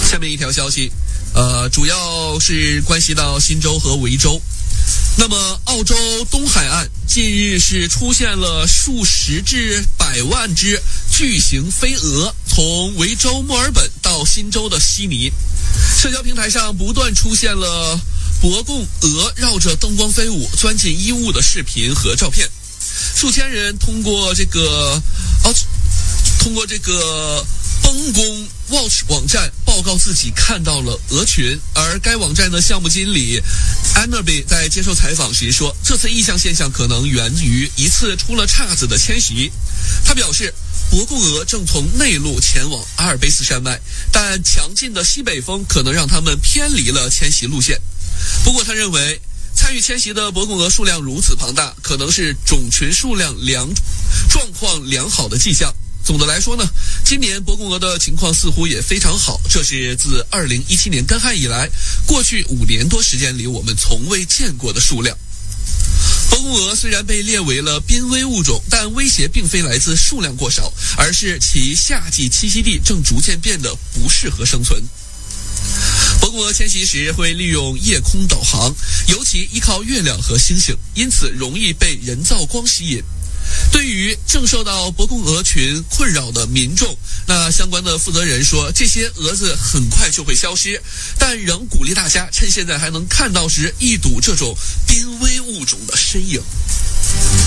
下面一条消息，主要是关系到新州和维州。那么，澳洲东海岸近日是出现了数十至百万只巨型飞蛾从维州墨尔本到新州的悉尼。社交平台上不断出现了博贡蛾绕着灯光飞舞、钻进衣物的视频和照片。数千人通过这个崩宫 Watch 网站报告自己看到了蛾群，而该网站的项目经理 Annaby 在接受采访时说，这次异象现象可能源于一次出了岔子的迁徙。他表示，博贡蛾正从内陆前往阿尔卑斯山脉，但强劲的西北风可能让它们偏离了迁徙路线。不过他认为，参与迁徙的博贡蛾数量如此庞大，可能是种群数量状况良好的迹象。总的来说呢，今年博贡蛾的情况似乎也非常好，这是自2017年干旱以来，过去5年多时间里我们从未见过的数量。博贡蛾虽然被列为了濒危物种，但威胁并非来自数量过少，而是其夏季栖息地正逐渐变得不适合生存。博贡蛾迁徙时会利用夜空导航，尤其依靠月亮和星星，因此容易被人造光吸引。对于正受到博贡蛾群困扰的民众，那相关的负责人说，这些蛾子很快就会消失，但仍鼓励大家趁现在还能看到时一睹这种濒危物种的身影。